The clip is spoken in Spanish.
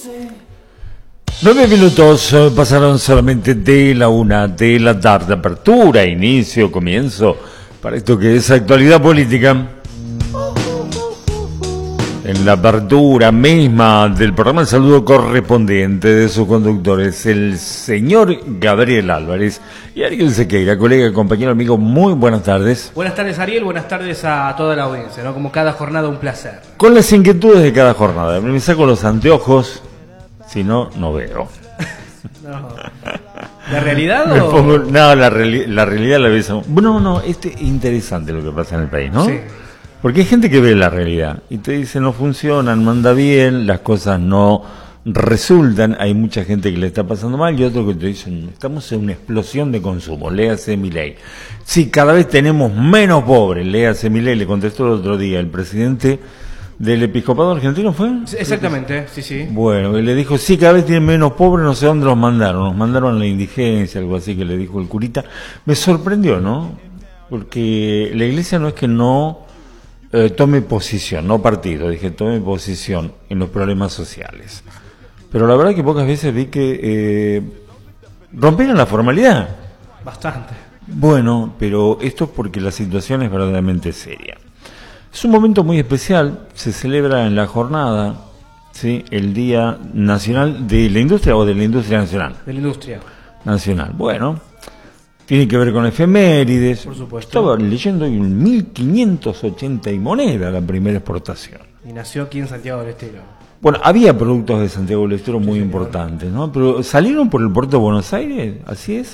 9 minutos pasaron solamente de la 1 de la tarde. Apertura, inicio, comienzo para esto que es actualidad política. En la apertura misma del programa, el saludo correspondiente de sus conductores, el señor Gabriel Álvarez y Ariel Sequeira, colega, compañero, amigo. Muy buenas tardes. Buenas tardes, Ariel. Buenas tardes a toda la audiencia, ¿no? Como cada jornada, un placer. Con las inquietudes de cada jornada. Me saco los anteojos, si no, no veo. No. ¿La realidad o...? No, la realidad la ves. No, es interesante lo que pasa en el país, ¿no? Sí. Porque hay gente que ve la realidad y te dice no funcionan, no anda bien, las cosas no resultan, hay mucha gente que le está pasando mal y otros que te dicen estamos en una explosión de consumo, léase Milei. Sí, cada vez tenemos menos pobres, léase Milei, le contestó el otro día el presidente del episcopado argentino, ¿fue? Exactamente, sí. Bueno, y le dijo, sí, cada vez tienen menos pobres, no sé dónde los mandaron, nos mandaron a la indigencia, algo así que le dijo el curita. Me sorprendió, ¿no? Porque la iglesia no es que no tome posición, no partido, dije, tome posición en los problemas sociales. Pero la verdad que pocas veces vi que rompieron la formalidad. Bastante. Bueno, pero esto es porque la situación es verdaderamente seria. Es un momento muy especial, se celebra en la jornada, ¿sí?, el Día Nacional de la Industria o de la Industria Nacional. De la industria. Nacional, bueno, tiene que ver con efemérides. Por supuesto. Estaba leyendo en 1580 y moneda la primera exportación. Y nació aquí en Santiago del Estero. Bueno, había productos de Santiago del Estero muy señor. importantes, ¿no? Pero salieron por el puerto de Buenos Aires, ¿así es?